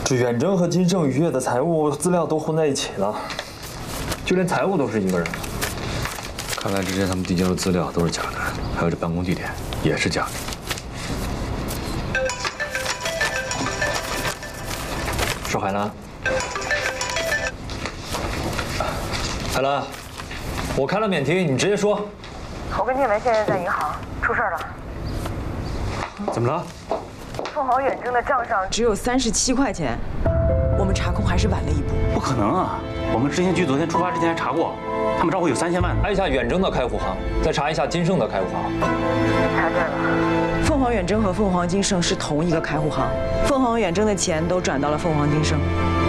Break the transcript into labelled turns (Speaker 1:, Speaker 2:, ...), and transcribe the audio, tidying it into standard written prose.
Speaker 1: 这远征和金盛、于越的财务资料都混在一起了，就连财务都是一个人。
Speaker 2: 看来之前他们递交的资料都是假的，还有这办公地点也是假的。
Speaker 1: 是海兰。海兰，我开了免提，你直接说。
Speaker 3: 我跟静文现在在银行，出事了。
Speaker 1: 怎么了？
Speaker 3: 凤凰远征的账上
Speaker 4: 只有37块钱，我们查控还是晚了一步。
Speaker 5: 不可能啊！我们执行局昨天出发之前还查过，他们账户有3000万。
Speaker 1: 查一下远征的开户行，再查一下金盛的开户行。
Speaker 3: 查对了。
Speaker 4: 凤凰远征和凤凰金盛是同一个开户行，凤凰远征的钱都转到了凤凰金盛。